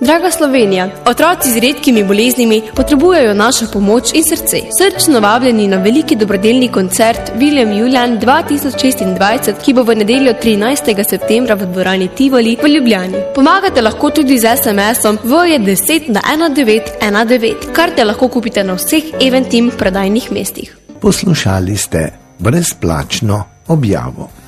Draga Slovenija, otroci z redkimi boleznimi potrebujejo našo pomoč in srce. Srčno vabljeni na veliki dobrodelni koncert William Julian 2026, ki bo v nedeljo 13. septembra v dvorani Tivoli v Ljubljani. Pomagate lahko tudi z SMS-om VJ10 na 1919, karte lahko kupite na vseh Eventim prodajnih mestih. Poslušali ste brezplačno objavo.